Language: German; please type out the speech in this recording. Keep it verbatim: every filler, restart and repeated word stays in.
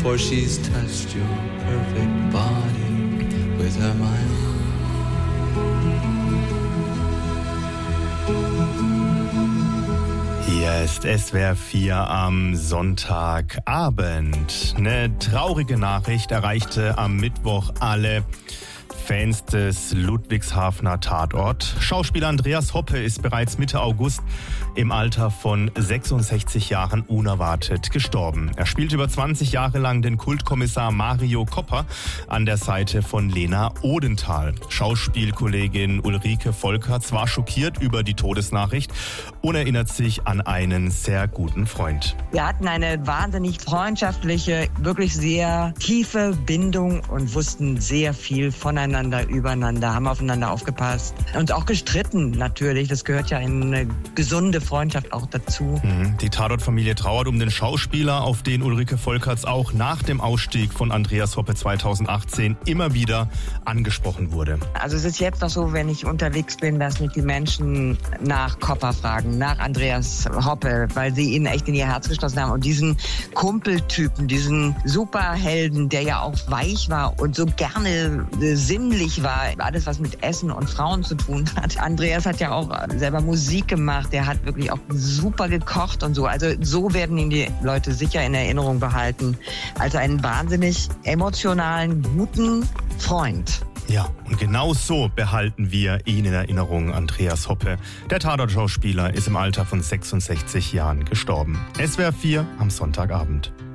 before she's touched your perfect body with her mind. Hier ist S W R vier am Sonntagabend. Eine traurige Nachricht erreichte am Mittwoch alle Fans des Ludwigshafener Tatort. Schauspieler Andreas Hoppe ist bereits Mitte August im Alter von sechsundsechzig Jahren unerwartet gestorben. Er spielte über zwanzig Jahre lang den Kultkommissar Mario Kopper an der Seite von Lena Odenthal. Schauspielkollegin Ulrike Volkerts war schockiert über die Todesnachricht und erinnert sich an einen sehr guten Freund. Wir hatten eine wahnsinnig freundschaftliche, wirklich sehr tiefe Bindung und wussten sehr viel voneinander, übereinander, haben aufeinander aufgepasst und auch gestritten natürlich. Das gehört ja in eine gesunde Freundschaft auch dazu. Die Tatort-Familie trauert um den Schauspieler, auf den Ulrike Volkerts auch nach dem Ausstieg von Andreas Hoppe zweitausendachtzehn immer wieder angesprochen wurde. Also es ist jetzt noch so, wenn ich unterwegs bin, dass mich die Menschen nach Kopper fragen, nach Andreas Hoppe, weil sie ihn echt in ihr Herz geschlossen haben. Und diesen Kumpeltypen, diesen Superhelden, der ja auch weich war und so gerne sinnlich war, alles was mit Essen und Frauen zu tun hat. Andreas hat ja auch selber Musik gemacht, der hat wirklich auch super gekocht und so. Also so werden ihn die Leute sicher in Erinnerung behalten, als einen wahnsinnig emotionalen, guten Freund. Ja, und genau so behalten wir ihn in Erinnerung. Andreas Hoppe, der Tatort-Schauspieler, ist im Alter von sechsundsechzig Jahren gestorben. S W R vier am Sonntagabend.